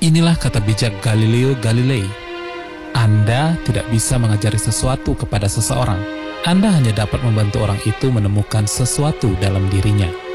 Inilah kata bijak Galileo Galilei. Anda tidak bisa mengajari sesuatu kepada seseorang. Anda hanya dapat membantu orang itu menemukan sesuatu dalam dirinya.